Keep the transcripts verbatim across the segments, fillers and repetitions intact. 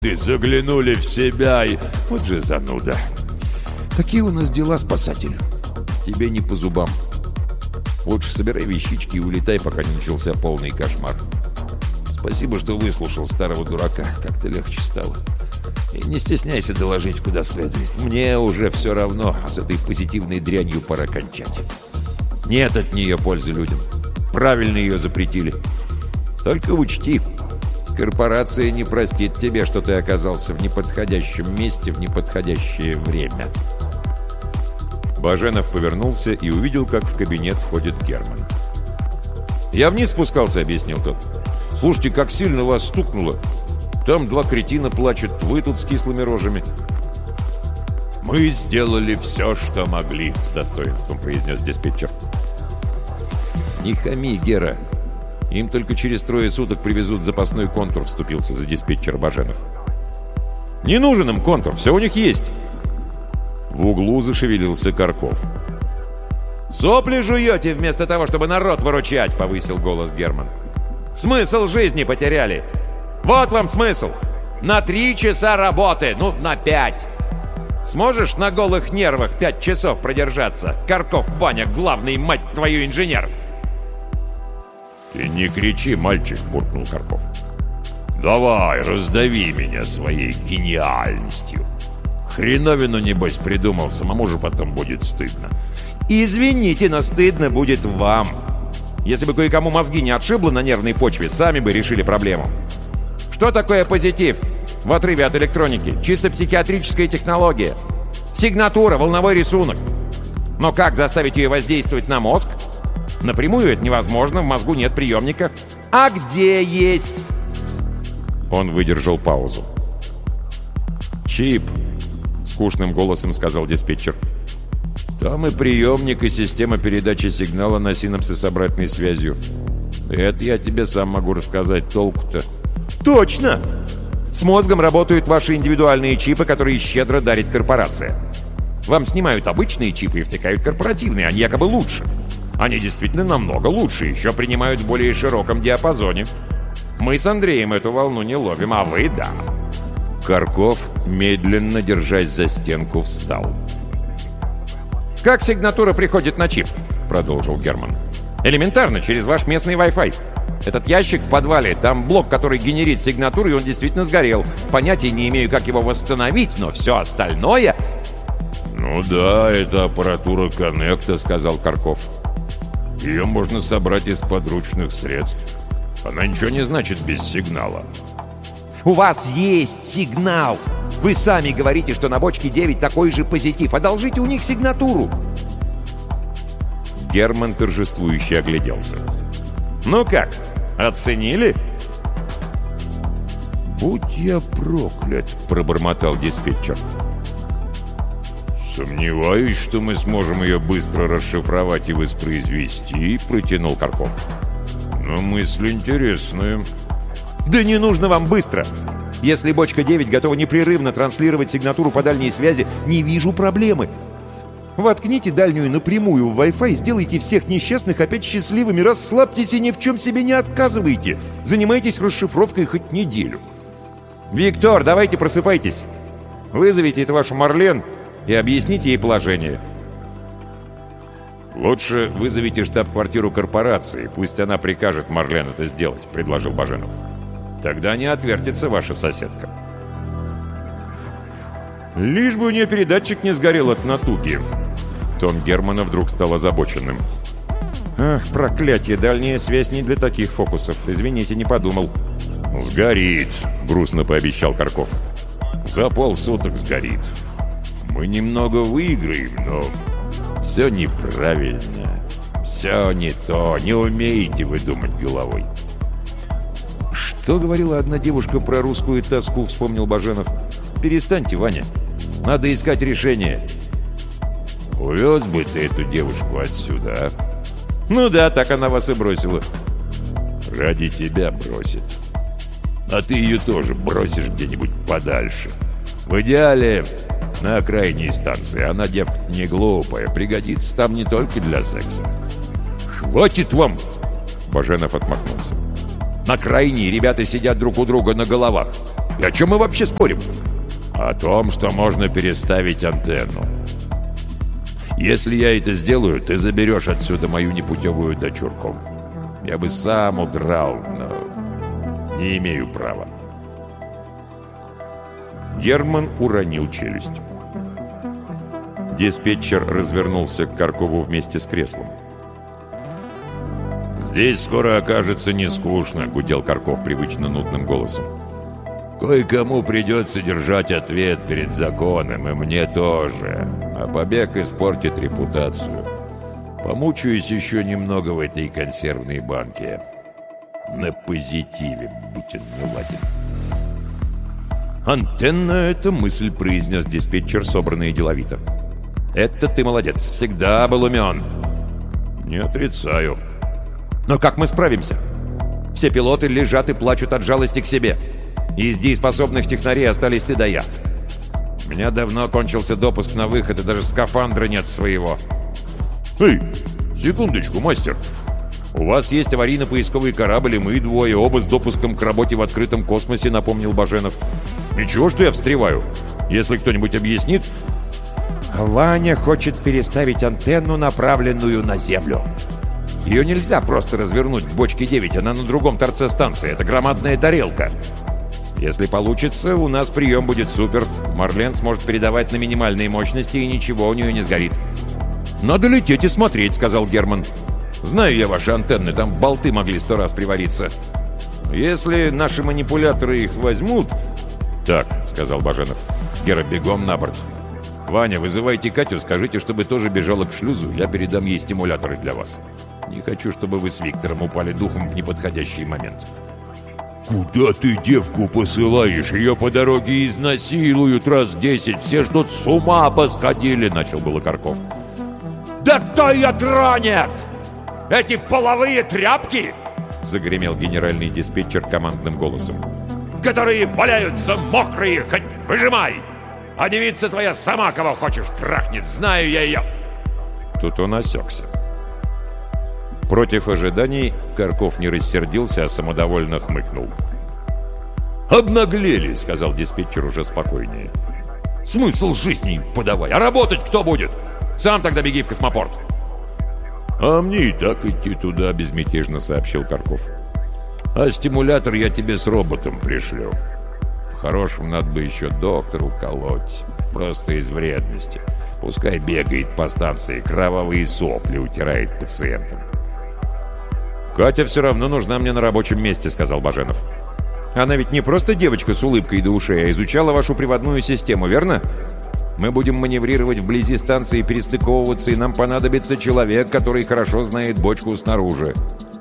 Ты заглянули в себя и... Вот же зануда. Какие у нас дела, спасатель? Тебе не по зубам. Лучше собирай вещички и улетай, пока не начался полный кошмар. Спасибо, что выслушал старого дурака. Как-то легче стало. И не стесняйся доложить, куда следует. Мне уже все равно, а с этой позитивной дрянью пора кончать. Нет от нее пользы людям. Правильно ее запретили. Только учти, корпорация не простит тебе, что ты оказался в неподходящем месте в неподходящее время. Баженов повернулся и увидел, как в кабинет входит Герман. «Я вниз спускался», — объяснил тот. «Слушайте, как сильно вас стукнуло. Там два кретина плачут, вы тут с кислыми рожами». «Мы сделали все, что могли», — с достоинством произнес диспетчер. «Не хами, Гера. Им только через трое суток привезут запасной контур», — вступился за диспетчер Баженов. «Не нужен им контур, все у них есть». В углу зашевелился Карков. «Сопли жуете вместо того, чтобы народ выручать», — повысил голос Герман. «Смысл жизни потеряли. Вот вам смысл. На три часа работы, ну, на пять. Сможешь на голых нервах пять часов продержаться? Карков Ваня, главный, мать твою, инженер!» «Ты не кричи, мальчик», — буркнул Карков. «Давай, раздави меня своей гениальностью. Хреновину, небось, придумал, самому же потом будет стыдно». «Извините, но стыдно будет вам. Если бы кое-кому мозги не отшибло на нервной почве, сами бы решили проблему. Что такое позитив? В отрыве от электроники. Чисто психиатрическая технология. Сигнатура, волновой рисунок. Но как заставить ее воздействовать на мозг? Напрямую это невозможно, в мозгу нет приемника. А где есть?» Он выдержал паузу. «Чип», — скучным голосом сказал диспетчер. «Там и приемник, и система передачи сигнала на синапсы с обратной связью. Это я тебе сам могу рассказать, толку-то». «Точно! С мозгом работают ваши индивидуальные чипы, которые щедро дарит корпорация. Вам снимают обычные чипы и втыкают корпоративные, они якобы лучше. Они действительно намного лучше, еще принимают в более широком диапазоне. Мы с Андреем эту волну не ловим, а вы — да». Карков, медленно держась за стенку, встал. «Как сигнатура приходит на чип?» — продолжил Герман. «Элементарно, через ваш местный Wi-Fi. Этот ящик в подвале, там блок, который генерит сигнатуру, и он действительно сгорел. Понятия не имею, как его восстановить, но все остальное...» «Ну да, это аппаратура коннекта», — сказал Карков. «Ее можно собрать из подручных средств. Она ничего не значит без сигнала». «У вас есть сигнал! Вы сами говорите, что на бочке девять такой же позитив. Одолжите у них сигнатуру!» Герман торжествующе огляделся. «Ну как, оценили?» «Будь я проклят», — пробормотал диспетчер. «Сомневаюсь, что мы сможем ее быстро расшифровать и воспроизвести», — протянул Карков. «Но мысль интересная». «Да не нужно вам быстро! Если бочка девять готова непрерывно транслировать сигнатуру по дальней связи, не вижу проблемы. Воткните дальнюю напрямую в Wi-Fi, сделайте всех несчастных опять счастливыми, расслабьтесь и ни в чем себе не отказывайте. Занимайтесь расшифровкой хоть неделю. Виктор, давайте просыпайтесь. Вызовите эту вашу Марлен и объясните ей положение». «Лучше вызовите штаб-квартиру корпорации, пусть она прикажет Марлен это сделать», — предложил Баженов. «Тогда не отвертится ваша соседка». «Лишь бы у нее передатчик не сгорел от натуги». Тон Германа вдруг стал озабоченным. «Ах, проклятие, дальняя связь не для таких фокусов. Извините, не подумал». «Сгорит», — грустно пообещал Карков. «За полсуток сгорит. Мы немного выиграем, но все неправильно. Все не то. Не умеете вы думать головой». «Что говорила одна девушка про русскую тоску?» — вспомнил Баженов. «Перестаньте, Ваня. Надо искать решение». «Увез бы ты эту девушку отсюда, а?» «Ну да, так она вас и бросила». «Ради тебя бросит. А ты ее тоже бросишь где-нибудь подальше. В идеале на окраине станции. Она девка не глупая, пригодится там не только для секса». «Хватит вам!» — Баженов отмахнулся. «На крайней ребята сидят друг у друга на головах. И о чем мы вообще спорим? О том, что можно переставить антенну. Если я это сделаю, ты заберешь отсюда мою непутевую дочурку. Я бы сам удрал, но не имею права. Герман уронил челюсть. Диспетчер развернулся к Каркову вместе с креслом. «Здесь скоро окажется не скучно», — гудел Карков привычно нудным голосом. «Кое-кому придется держать ответ перед законом, и мне тоже. А побег испортит репутацию. Помучаюсь еще немного в этой консервной банке. На позитиве, будь он неладен». «Антенна — это мысль», — произнес диспетчер, собранно и деловито. «Это ты молодец, всегда был умен». «Не отрицаю». «Но как мы справимся? Все пилоты лежат и плачут от жалости к себе. Из дееспособных технарей остались ты да я. У меня давно кончился допуск на выход, и даже скафандра нет своего». «Эй, секундочку, мастер. У вас есть аварийно-поисковый корабль, и мы двое, оба с допуском к работе в открытом космосе», — напомнил Баженов. «Ничего, что я встреваю. Если кто-нибудь объяснит...» «Ваня хочет переставить антенну, направленную на Землю. Ее нельзя просто развернуть к бочке девять, она на другом торце станции. Это громадная тарелка. Если получится, у нас прием будет супер. Марлен сможет передавать на минимальные мощности, и ничего у нее не сгорит». «Надо лететь и смотреть», — сказал Герман. «Знаю я ваши антенны, там болты могли сто раз привариться. Если наши манипуляторы их возьмут...» «Так», — сказал Баженов. «Гера, бегом на борт. Ваня, вызывайте Катю, скажите, чтобы тоже бежала к шлюзу. Я передам ей стимуляторы для вас. Не хочу, чтобы вы с Виктором упали духом в неподходящий момент». «Куда ты девку посылаешь? Ее по дороге изнасилуют раз десять. Все ждут, с ума посходили», — начал было Карков. «Да то ее тронет! Эти половые тряпки!» — загремел генеральный диспетчер командным голосом. «Которые валяются мокрые, хоть выжимай! А девица твоя сама кого хочешь трахнет, знаю я ее!» Тут он осекся. Против ожиданий Карков не рассердился, а самодовольно хмыкнул. «Обнаглели», — сказал диспетчер уже спокойнее. «Смысл жизни им подавай, а работать кто будет? Сам тогда беги в космопорт». «А мне и так идти туда», — безмятежно сообщил Карков. «А стимулятор я тебе с роботом пришлю. По-хорошему, надо бы еще доктору колоть. Просто из вредности. Пускай бегает по станции, кровавые сопли утирает пациентам». «Катя все равно нужна мне на рабочем месте», — сказал Баженов. «Она ведь не просто девочка с улыбкой до ушей, а изучала вашу приводную систему, верно? Мы будем маневрировать вблизи станции, перестыковываться, и нам понадобится человек, который хорошо знает бочку снаружи».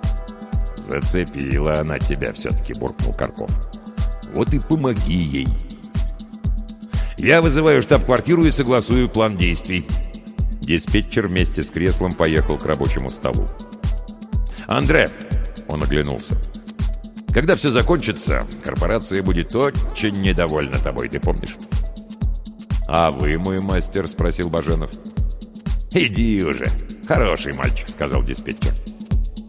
«Зацепила она тебя все-таки», — буркнул Карков. «Вот и помоги ей». «Я вызываю штаб-квартиру и согласую план действий». Диспетчер вместе с креслом поехал к рабочему столу. «Андре!» — он оглянулся. «Когда все закончится, корпорация будет очень недовольна тобой, ты помнишь?» «А вы, мой мастер?» — спросил Баженов. «Иди уже, хороший мальчик», — сказал диспетчер.